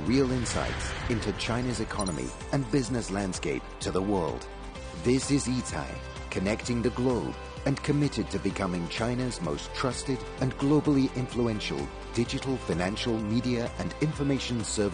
real insights into China's economy and business landscape to the world. This is Yitai, connecting the globe and committed to becoming China's most trusted and globally influential digital financial media and information service